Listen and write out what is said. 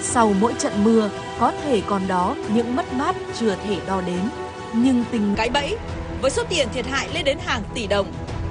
Sau mỗi trận mưa, có thể còn đó những mất mát chưa thể đo đếm. Nhưng Cái bẫy với số tiền thiệt hại lên đến hàng tỷ đồng.